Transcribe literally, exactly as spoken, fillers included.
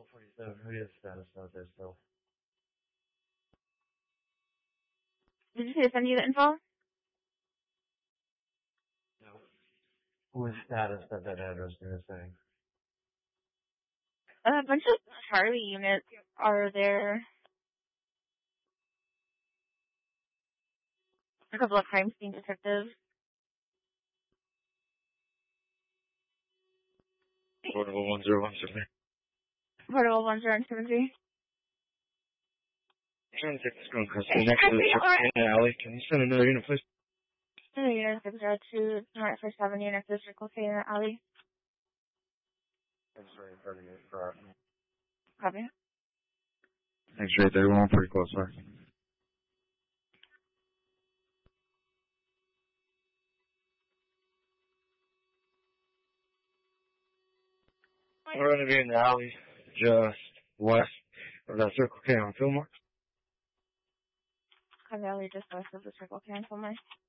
forty-seven, who is status out there still? Did you say to send you the info? No. Who is status at that address you're saying? A bunch of Harley units are there. A couple of crime scene detectives. Portable one zero one seven. Portable one zero one seven three. Trying to take this gun custody next to the truck in the alley. Can you send another unit, please? Unit six zero two, North First Avenue, next to the Circle K alley. X-ray thirty-eight for Copy. X-ray thirty-one, pretty close, sir. We're going to be in the alley just west of that Circle K on Fillmore. Copy, alley just west of the Circle K on Fillmore.